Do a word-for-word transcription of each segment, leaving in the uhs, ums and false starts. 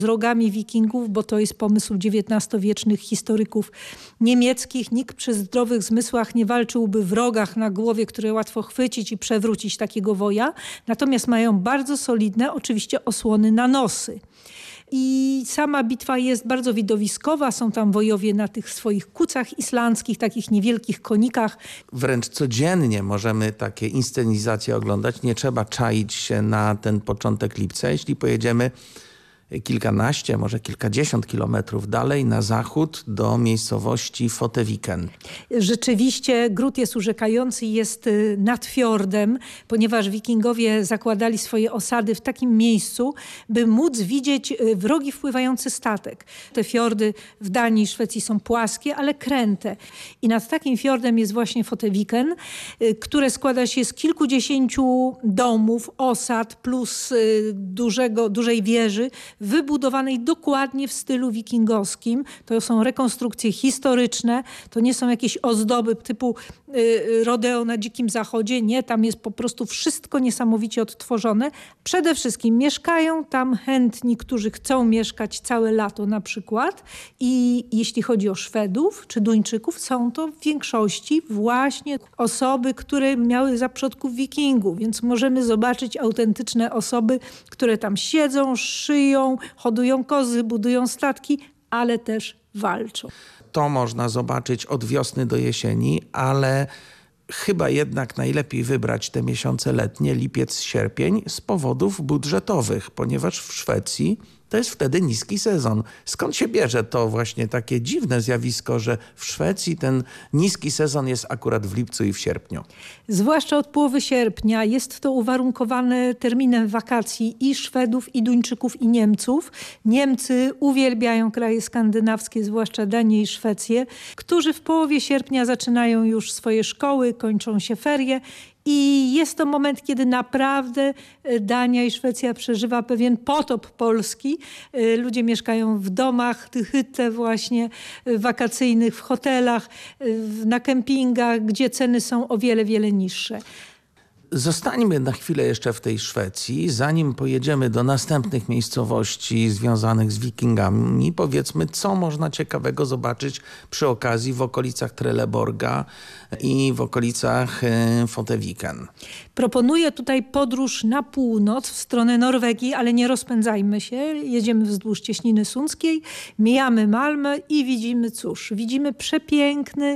z rogami wikingów, bo to jest pomysł dziewiętnastowiecznych historyków niemieckich. Nikt przy zdrowych zmysłach nie walczyłby w rogach na głowie, które łatwo chwycić i przewrócić takiego woja. Natomiast mają bardzo solidne, oczywiście, osłony na nosy. I sama bitwa jest bardzo widowiskowa. Są tam wojowie na tych swoich kucach islandzkich, takich niewielkich konikach. Wręcz codziennie możemy takie inscenizacje oglądać. Nie trzeba czaić się na ten początek lipca. Jeśli pojedziemy kilkanaście, może kilkadziesiąt kilometrów dalej na zachód do miejscowości Foteviken. Rzeczywiście gród jest urzekający, jest nad fiordem, ponieważ wikingowie zakładali swoje osady w takim miejscu, by móc widzieć wrogi wpływający statek. Te fiordy w Danii i Szwecji są płaskie, ale kręte. I nad takim fiordem jest właśnie Foteviken, które składa się z kilkudziesięciu domów, osad plus dużego, dużej wieży, wybudowanej dokładnie w stylu wikingowskim. To są rekonstrukcje historyczne, to nie są jakieś ozdoby typu y, rodeo na Dzikim Zachodzie. Nie, tam jest po prostu wszystko niesamowicie odtworzone. Przede wszystkim mieszkają tam chętni, którzy chcą mieszkać całe lato na przykład. I jeśli chodzi o Szwedów czy Duńczyków, są to w większości właśnie osoby, które miały za przodków wikingów, więc możemy zobaczyć autentyczne osoby, które tam siedzą, szyją, hodują kozy, budują statki, ale też walczą. To można zobaczyć od wiosny do jesieni, ale chyba jednak najlepiej wybrać te miesiące letnie, lipiec, sierpień, z powodów budżetowych, ponieważ w Szwecji to jest wtedy niski sezon. Skąd się bierze to właśnie takie dziwne zjawisko, że w Szwecji ten niski sezon jest akurat w lipcu i w sierpniu? Zwłaszcza od połowy sierpnia. Jest to uwarunkowane terminem wakacji i Szwedów, i Duńczyków, i Niemców. Niemcy uwielbiają kraje skandynawskie, zwłaszcza Danię i Szwecję, którzy w połowie sierpnia zaczynają już swoje szkoły, kończą się ferie. I jest to moment, kiedy naprawdę Dania i Szwecja przeżywa pewien potop polski. Ludzie mieszkają w domach, hytte właśnie wakacyjnych, w hotelach, na kempingach, gdzie ceny są o wiele, wiele niższe. Zostańmy na chwilę jeszcze w tej Szwecji, zanim pojedziemy do następnych miejscowości związanych z wikingami. Powiedzmy, co można ciekawego zobaczyć przy okazji w okolicach Trelleborga i w okolicach Foteviken. Proponuję tutaj podróż na północ w stronę Norwegii, ale nie rozpędzajmy się. Jedziemy wzdłuż Cieśniny Sundzkiej, mijamy Malmö i widzimy, cóż, widzimy przepiękny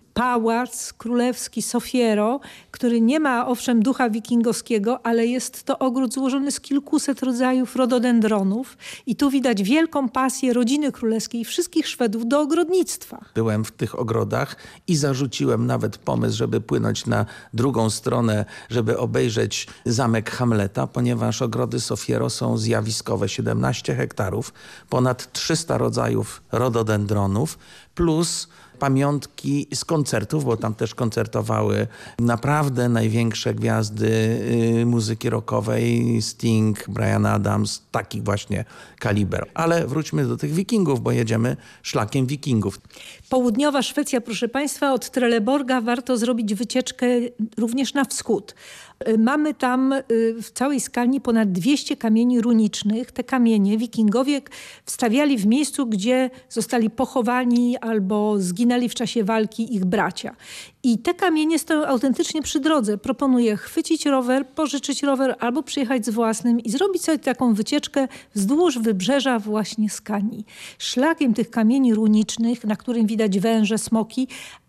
pałac królewski Sofiero, który nie ma owszem ducha wikingowskiego, ale jest to ogród złożony z kilkuset rodzajów rododendronów i tu widać wielką pasję rodziny królewskiej i wszystkich Szwedów do ogrodnictwa. Byłem w tych ogrodach i zarzuciłem nawet pomysł, żeby płynąć na drugą stronę, żeby obejrzeć zamek Hamleta, ponieważ ogrody Sofiero są zjawiskowe. siedemnaście hektarów, ponad trzysta rodzajów rododendronów, plus pamiątki z koncertów, bo tam też koncertowały naprawdę największe gwiazdy y, muzyki rockowej, Sting, Bryan Adams, takich właśnie kaliber. Ale wróćmy do tych wikingów, bo jedziemy szlakiem wikingów. Południowa Szwecja, proszę Państwa, od Trelleborga warto zrobić wycieczkę również na wschód. Mamy tam w całej skali ponad dwieście kamieni runicznych. Te kamienie wikingowie wstawiali w miejscu, gdzie zostali pochowani albo zginęli w czasie walki ich bracia. I te kamienie stoją autentycznie przy drodze. Proponuję chwycić rower, pożyczyć rower albo przyjechać z własnym i zrobić sobie taką wycieczkę wzdłuż wybrzeża właśnie Skanii. Szlakiem tych kamieni runicznych, na którym widać węże, smoki,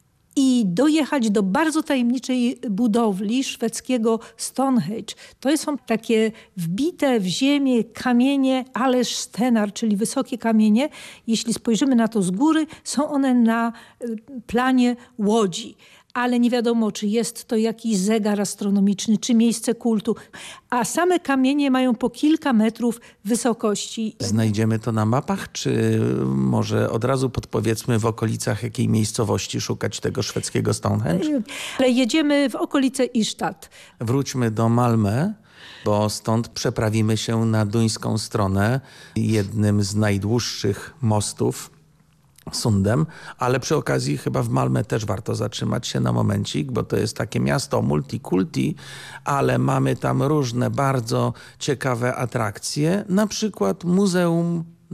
i dojechać do bardzo tajemniczej budowli szwedzkiego Stonehenge. To są takie wbite w ziemię kamienie Alestenar, czyli wysokie kamienie. Jeśli spojrzymy na to z góry, są one na planie łodzi. Ale nie wiadomo, czy jest to jakiś zegar astronomiczny, czy miejsce kultu. A same kamienie mają po kilka metrów wysokości. Znajdziemy to na mapach, czy może od razu podpowiedzmy w okolicach jakiej miejscowości szukać tego szwedzkiego Stonehenge? Ale jedziemy w okolice Istad. Wróćmy do Malmö, bo stąd przeprawimy się na duńską stronę jednym z najdłuższych mostów, Sundem, ale przy okazji chyba w Malmö też warto zatrzymać się na momencik, bo to jest takie miasto multikulti, ale mamy tam różne bardzo ciekawe atrakcje, na przykład Muzeum